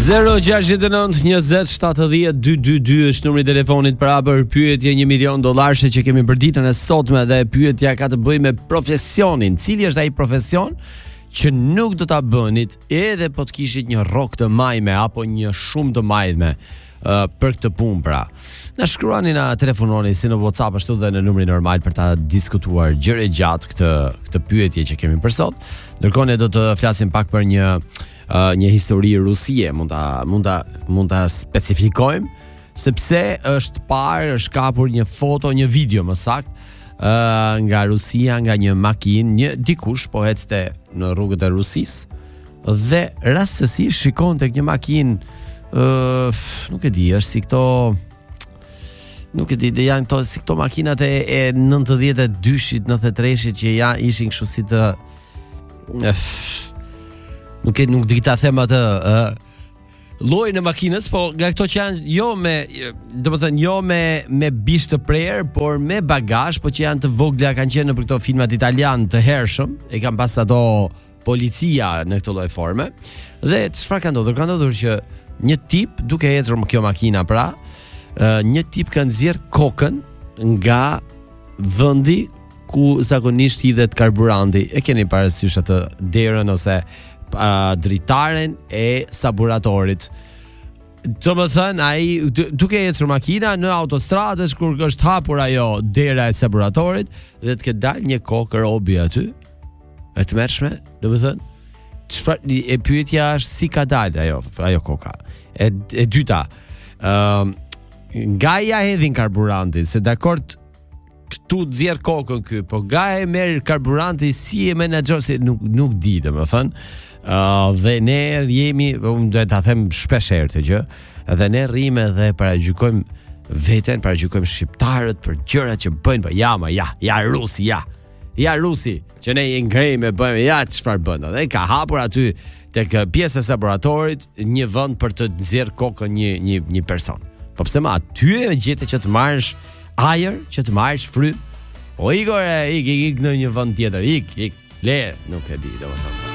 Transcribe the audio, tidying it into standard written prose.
069 20 70 222 është numri i telefonit për hapur pyetje $1 milion që kemi për ditën e sotme dhe pyetja ka të bëjë me profesionin. Cili është ai profesion që nuk do ta bënit edhe po të kishit një rrok të majme apo një shumë të majme për këtë punë pra. Na shkruani, na telefononi si në WhatsApp ashtu dhe në numrin normal për ta diskutuar gjëre gjatë këtë pyetje që kemi për sot. Ndërkohë ne do të flasim pak për një histori rusie, mund ta specifikojmë sepse është kapur një foto, një video më sakt, nga Rusia, nga një makinë, një dikush po ecte në rrugët e Rusisë dhe rastësisht shikon tek një makinë, nuk e di, është si këto, nuk e di, janë këto si këto makinat e 92-shit, 93-shit që ishin kështu si të nuk di ta them atë llojin e makinës, po nga këto që janë jo me bish të prerë, por me bagazh, po që janë të vogla, kanë qenë në këto filmat italian të hershëm, e kanë pas ato policia në këtë lloj forme. Dhe çfarë ka ndodhur? Ka ndodhur që një tip, duke ecur me kjo makina pra, një tip ka nxjerr kokën nga vendi ku zakonisht hidhet karburanti. E keni parasysh atë derën ose dritaren e saburatorit. Do të thënë, ai duke ecur makina në autostradë, kur është hapur ajo dera e saburatorit dhe të ketë dalë një kokë robi aty, e tmerrshme, do të thënë, çfarë e pyetja është si ka dalë ajo koka. E dyta, nga ja hedhin karburantin, se dakord këtu nxjerr kokën ky, po nga e merr karburanti si e menaxhon, se nuk di, domethënë. Dhe ne jemi, do ta them shpesh herë këtë gjë, dhe ne rrimë dhe paragjykojmë veten, paragjykojmë shqiptarët për gjërat që bëjnë, po ja rusi, që ne i ngrejmë e bëjmë, ja çfarë bën. Dhe ka hapur aty tek pjesa e laboratorit një vend për të nxjerr kokën një person. Po pse më aty e gjetë që të marrësh ajër, që të marrësh frym? O ik në një vend tjetër, ik, le, nuk e di, domethënë.